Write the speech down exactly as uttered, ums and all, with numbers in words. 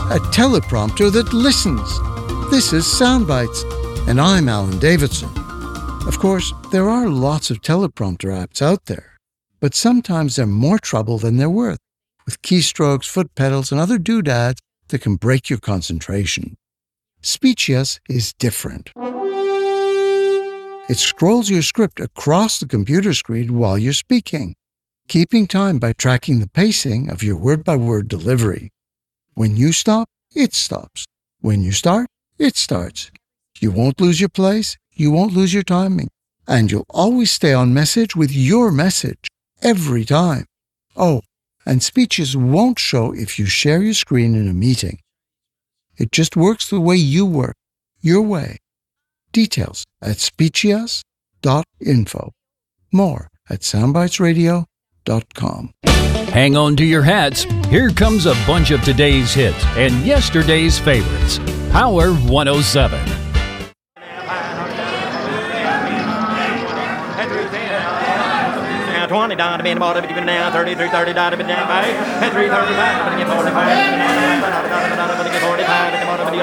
a teleprompter that listens. This is Soundbites, and I'm Alan Davidson. Of course, there are lots of teleprompter apps out there, but sometimes they're more trouble than they're worth, with keystrokes, foot pedals, and other doodads that can break your concentration. Speechius is different. It scrolls your script across the computer screen while you're speaking, keeping time by tracking the pacing of your word-by-word delivery. When you stop, it stops. When you start, it starts. You won't lose your place, you won't lose your timing, and you'll always stay on message with your message, every time. Oh, and Speechius won't show if you share your screen in a meeting. It just works the way you work, your way. Details at speechius dot info. More at soundbites radio dot com. Hang on to your hats. Here comes a bunch of today's hits and yesterday's favorites. Power one oh seven. twenty dollars been bought up now, thirty-three thirty dollars been down by, and three thirty-five, but get forty-five, forty-five.